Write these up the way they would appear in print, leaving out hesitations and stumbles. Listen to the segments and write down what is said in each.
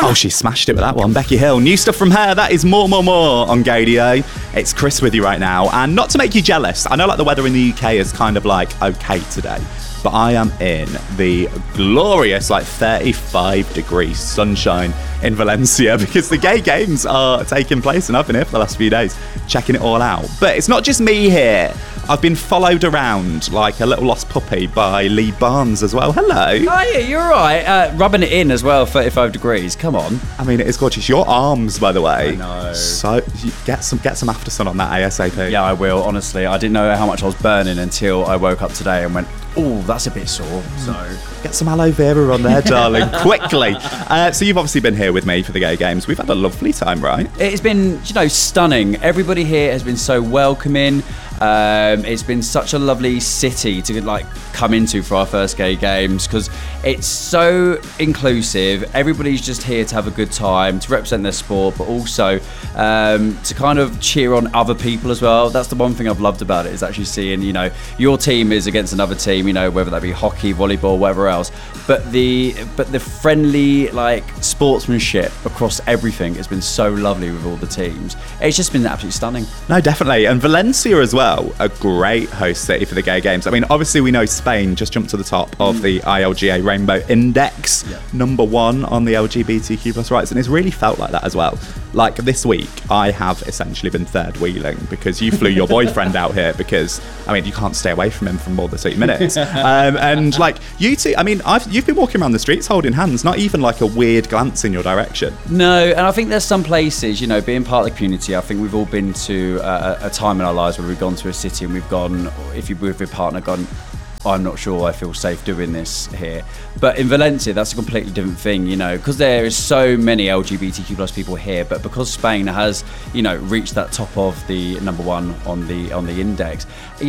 Oh, she smashed it with that one. Becky Hill. New stuff from her. That is more on Gaydio. It's Chris with you right now. And not to make you jealous, I know like the weather in the UK is kind of like okay today, but I am in the glorious like 35 degree sunshine in Valencia because the gay games are taking place, and I've been here for the last few days checking it all out. But it's not just me here. I've been followed around like a little lost puppy by Lee Barnes as well. Hello. Oh yeah, you're right. Rubbing it in as well, 35 degrees. Come on. I mean, it is gorgeous. Your arms, by the way. I know. So you get some after sun on that ASAP. Yeah, I will. Honestly, I didn't know how much I was burning until I woke up today and went, oh, that's a bit sore. So get some aloe vera on there, darling, quickly. So you've obviously been here with me for the gay games. We've had a lovely time, right? It's been, stunning. Everybody here has been so welcoming. It's been such a lovely city to come into for our first gay games because it's so inclusive. Everybody's just here to have a good time, to represent their sport, but also to kind of cheer on other people as well. That's the one thing I've loved about it, is actually seeing, your team is against another team, whether that be hockey, volleyball, whatever else. But the friendly sportsmanship across everything has been so lovely with all the teams. It's just been absolutely stunning. No, definitely. And Valencia as well, a great host city for the gay games. I mean, obviously we know Spain just jumped to the top of the ILGA Rainbow Index, number 1 on the LGBTQ plus rights, and it's really felt like that as well. Like this week, I have essentially been third wheeling because you flew your boyfriend out here because, I mean, you can't stay away from him for more than 2 minutes. And you two, I mean, you've been walking around the streets holding hands, not even like a weird glance in your direction. No, and I think there's some places, being part of the community, I think we've all been to a time in our lives where we've gone to a city and we've gone, if you're with your partner, gone, I'm not sure I feel safe doing this here. But in Valencia, that's a completely different thing, because there is so many LGBTQ plus people here, but because Spain has, reached that top of the number 1 on the index,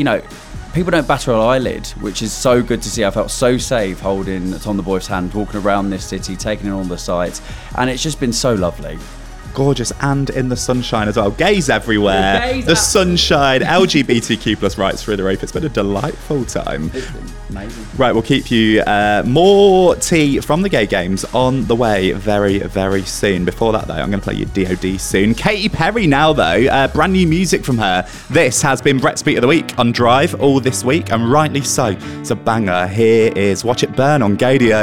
people don't batter an eyelid, which is so good to see. I felt so safe holding Tom the Boy's hand, walking around this city, taking in all the sights, and it's just been so lovely. Gorgeous, and in the sunshine as well. Gays everywhere. Gays the sunshine, LGBTQ plus rights through the roof. It's been a delightful time. It's been amazing. Right, we'll keep you more tea from the gay games on the way very, very soon. Before that, though, I'm going to play you DOD soon. Katy Perry now, though. Brand new music from her. This has been Brett's Beat of the Week on Drive all this week, and rightly so. It's a banger. Here is Watch It Burn on Gaydio.